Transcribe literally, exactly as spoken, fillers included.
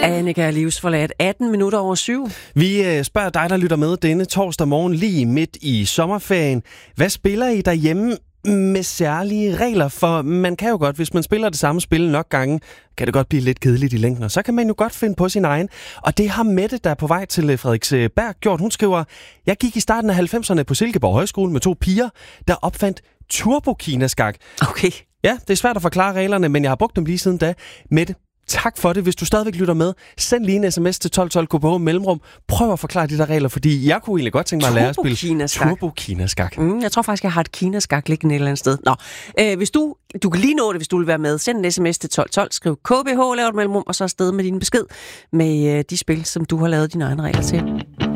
Annika er livsforladt. atten minutter over syv. Vi spørger dig, der lytter med denne torsdag morgen lige midt i sommerferien. Hvad spiller I derhjemme med særlige regler? For man kan jo godt, hvis man spiller det samme spil nok gange, kan det godt blive lidt kedeligt i længden, og så kan man jo godt finde på sin egen. Og det har Mette, der er på vej til Frederiksberg, gjort. Hun skriver, jeg gik i starten af halvfemserne på Silkeborg Højskole med to piger, der opfandt turbo-kinaskak. Okay. Ja, det er svært at forklare reglerne, men jeg har brugt dem lige siden da. Mette, tak for det. Hvis du stadigvæk lytter med, send lige en sms til tolv tolv K P H mellemrum. Prøv at forklare de der regler, fordi jeg kunne egentlig godt tænke mig at lære at spille turbo-kinaskak. Mm, jeg tror faktisk, jeg har et kinaskak liggende et eller andet sted. Nå, øh, hvis du, du kan lige nå det, hvis du vil være med. Send en sms til tolv tolv, skriv K B H, lav et mellemrum, og så afsted med din besked med øh, de spil, som du har lavet dine egne regler til.